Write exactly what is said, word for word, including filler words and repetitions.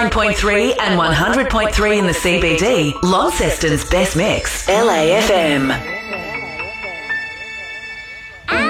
ninety-nine point three and one hundred point three in the C B D. Launceston's best mix. L A F M.